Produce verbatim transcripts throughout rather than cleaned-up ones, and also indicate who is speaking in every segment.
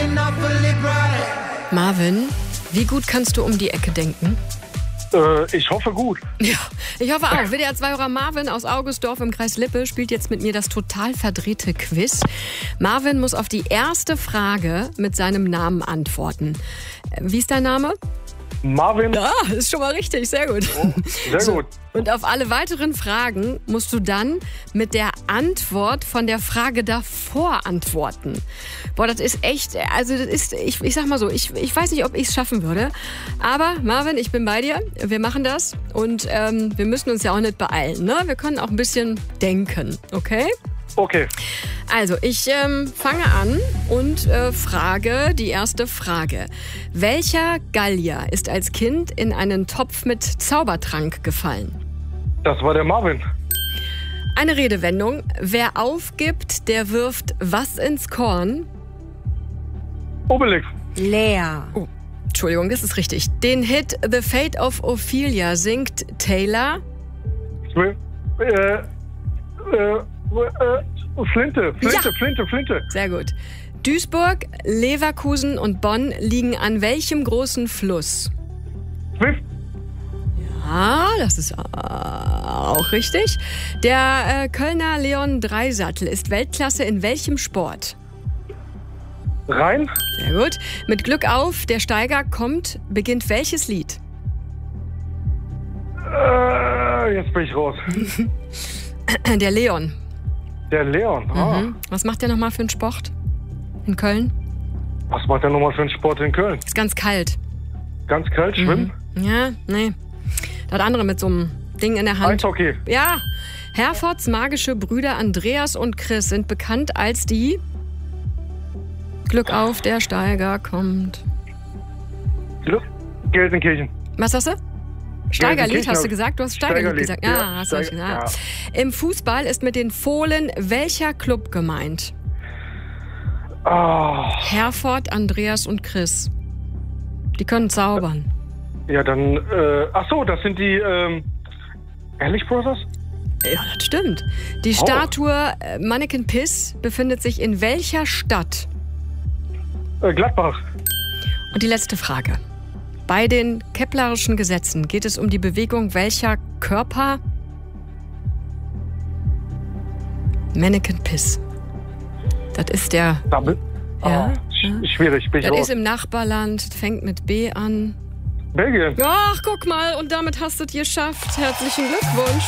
Speaker 1: Marvin, wie gut kannst du um die Ecke denken?
Speaker 2: Äh, ich hoffe gut.
Speaker 1: Ja, ich hoffe auch. W D R zwei-Hörer Marvin aus Augustdorf im Kreis Lippe spielt jetzt mit mir das total verdrehte Quiz. Marvin muss auf die erste Frage mit seinem Namen antworten. Wie ist dein Name?
Speaker 2: Marvin.
Speaker 1: Ja, ist schon mal richtig, sehr gut.
Speaker 2: Oh, sehr
Speaker 1: so,
Speaker 2: gut.
Speaker 1: Und auf alle weiteren Fragen musst du dann mit der Antwort von der Frage davor antworten. Boah, das ist echt, also das ist, ich, ich sag mal so, ich, ich weiß nicht, ob ich es schaffen würde. Aber Marvin, ich bin bei dir, wir machen das und ähm, wir müssen uns ja auch nicht beeilen, ne? Wir können auch ein bisschen denken, okay?
Speaker 2: Okay.
Speaker 1: Also, ich ähm, fange an und äh, frage die erste Frage. Welcher Gallier ist als Kind in einen Topf mit Zaubertrank gefallen?
Speaker 2: Das war der Marvin.
Speaker 1: Eine Redewendung. Wer aufgibt, der wirft was ins Korn?
Speaker 2: Obelix.
Speaker 3: Leer.
Speaker 1: Oh, Entschuldigung, das ist richtig. Den Hit The Fate of Ophelia singt Taylor?
Speaker 2: Äh, äh, äh, Flinte, Flinte,
Speaker 1: Ja.
Speaker 2: Flinte, Flinte.
Speaker 1: Sehr gut. Duisburg, Leverkusen und Bonn liegen an welchem großen Fluss?
Speaker 2: Swift.
Speaker 1: Ah, das ist äh, auch richtig. Der äh, Kölner Leon Dreisattel ist Weltklasse in welchem Sport?
Speaker 2: Rhein.
Speaker 1: Sehr gut. Mit Glück auf, der Steiger kommt, beginnt welches Lied?
Speaker 2: Äh, jetzt bin ich raus.
Speaker 1: Der Leon.
Speaker 2: Der Leon. Ah.
Speaker 1: Mhm. Was macht der nochmal für einen Sport in Köln?
Speaker 2: Was macht der nochmal für einen Sport in Köln?
Speaker 1: Ist ganz kalt.
Speaker 2: Ganz kalt, schwimmen?
Speaker 1: Mhm. Ja, nee. Das andere mit so einem Ding in der Hand.
Speaker 2: Eishockey.
Speaker 1: Ja. Herfords magische Brüder Andreas und Chris sind bekannt als die... Glück auf, der Steiger kommt.
Speaker 2: Glück. Gelsenkirchen.
Speaker 1: Was hast du? Steigerlied,
Speaker 2: Gelsenkirchen
Speaker 1: hast du
Speaker 2: hab-
Speaker 1: gesagt? Du hast Steigerlied,
Speaker 2: Steigerlied,
Speaker 1: gesagt. Ja,
Speaker 2: ja,
Speaker 1: hast du
Speaker 2: Steiger-
Speaker 1: gesagt. Ja. Im Fußball ist mit den Fohlen welcher Club gemeint?
Speaker 2: Ah,
Speaker 1: Herford, Andreas und Chris. Die können zaubern.
Speaker 2: ja, dann, äh, ach so, das sind die, ähm, Ehrlich Brothers?
Speaker 1: Ja, das stimmt. Die
Speaker 2: Oh.
Speaker 1: Statue äh, Manneken Pis befindet sich in welcher Stadt?
Speaker 2: Äh, Gladbach.
Speaker 1: Und die letzte Frage. Bei den Keplerischen Gesetzen geht es um die Bewegung welcher Körper? Manneken Pis. Das ist der...
Speaker 2: Double?
Speaker 1: Ja,
Speaker 2: Ah, sch- schwierig, bin ich
Speaker 1: Das
Speaker 2: raus.
Speaker 1: ist im Nachbarland, fängt mit B an.
Speaker 2: Belgien.
Speaker 1: Ach, guck mal, und damit hast du es geschafft. Herzlichen Glückwunsch.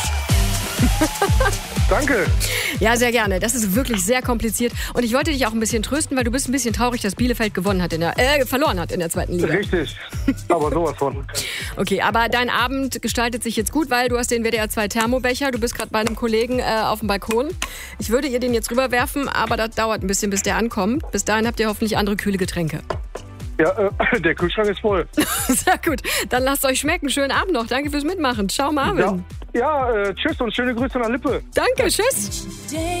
Speaker 2: Danke.
Speaker 1: Ja, sehr gerne. Das ist wirklich sehr kompliziert. Und ich wollte dich auch ein bisschen trösten, weil du bist ein bisschen traurig, dass Bielefeld gewonnen hat in der, äh, verloren hat in der zweiten Liga.
Speaker 2: Richtig. Aber sowas von.
Speaker 1: Okay, aber dein Abend gestaltet sich jetzt gut, weil du hast den W D R zwei Thermobecher. Du bist gerade bei einem Kollegen äh, auf dem Balkon. Ich würde ihr den jetzt rüberwerfen, aber das dauert ein bisschen, bis der ankommt. Bis dahin habt ihr hoffentlich andere kühle Getränke.
Speaker 2: Ja, äh, der Kühlschrank ist voll.
Speaker 1: Sehr gut. Dann lasst euch schmecken. Schönen Abend noch. Danke fürs Mitmachen. Ciao, Marvin.
Speaker 2: Ja, ja äh, tschüss und schöne Grüße nach Lippe.
Speaker 1: Danke, tschüss.